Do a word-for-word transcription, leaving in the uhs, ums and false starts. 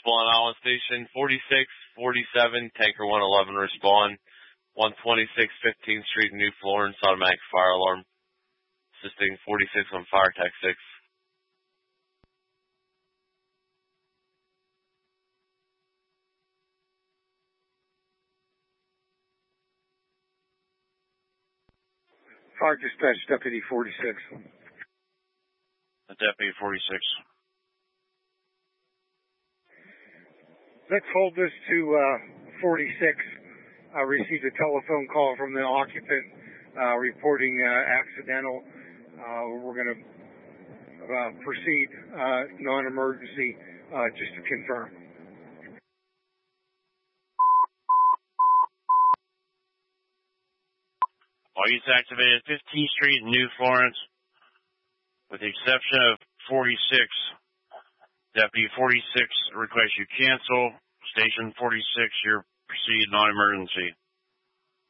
Spawn Island Station, forty-six forty-seven, Tanker one eleven respond, one twenty-six fifteenth Street, New Florence, automatic fire alarm, assisting forty-six on Fire Tech six. Fire Dispatch, Deputy forty-six. Deputy forty-six. Let's hold this to uh, forty-six. I received a telephone call from the occupant uh, reporting uh, accidental. Uh, we're going to uh, proceed uh, non-emergency uh, just to confirm. All units activated fifteenth Street, New Florence, with the exception of forty-six. Deputy forty-six requests you cancel. Station forty-six, you're proceed non-emergency.